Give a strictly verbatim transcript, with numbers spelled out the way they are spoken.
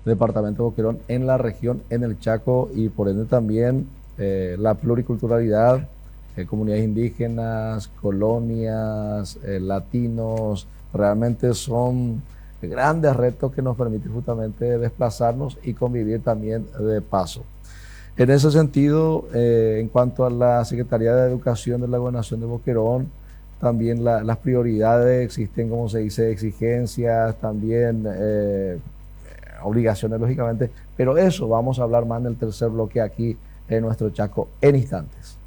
departamento de Boquerón, en la región, en el Chaco, y por ende también eh, la pluriculturalidad, eh, comunidades indígenas, colonias, eh, latinos, realmente son grandes retos que nos permiten justamente desplazarnos y convivir también de paso. En ese sentido, eh, en cuanto a la Secretaría de Educación de la Gobernación de Boquerón, también la, las prioridades, existen, como se dice, exigencias, también eh, obligaciones, lógicamente, pero eso vamos a hablar más en el tercer bloque aquí en nuestro Chaco en instantes.